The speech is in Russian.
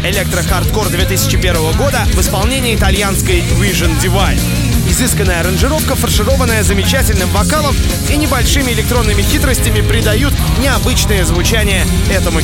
электро-хардкор 2001 года в исполнении итальянской Vision Divine. Изысканная аранжировка, фаршированная замечательным вокалом и небольшими электронными хитростями, придают необычное звучание этому